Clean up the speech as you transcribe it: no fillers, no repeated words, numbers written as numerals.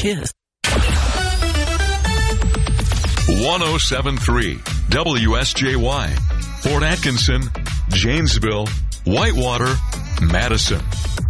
kiss. 107.3 WSJY, Fort Atkinson, Janesville, Whitewater, Madison.